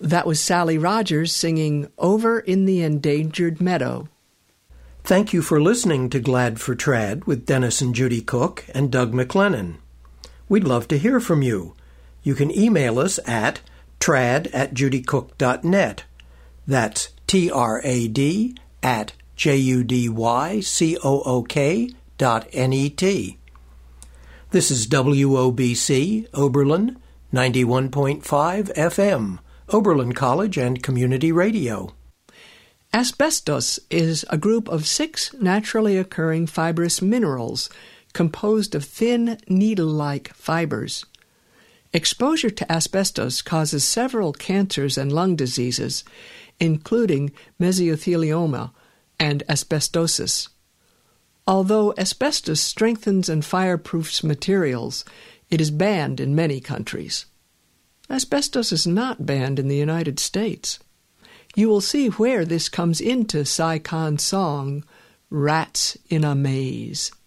That was Sally Rogers singing Over in the Endangered Meadow. Thank you for listening to Glad for Trad with Dennis and Judy Cook and Doug McLennan. We'd love to hear from you. You can email us at trad@judycook.net. That's trad@judycook.net. This is WOBC, Oberlin, 91.5 FM, Oberlin College and Community Radio. Asbestos is a group of 6 naturally occurring fibrous minerals composed of thin, needle-like fibers. Exposure to asbestos causes several cancers and lung diseases, including mesothelioma and asbestosis. Although asbestos strengthens and fireproofs materials, it is banned in many countries. Asbestos is not banned in the United States. You will see where this comes into Cy Khan's song, Rats in a Maze.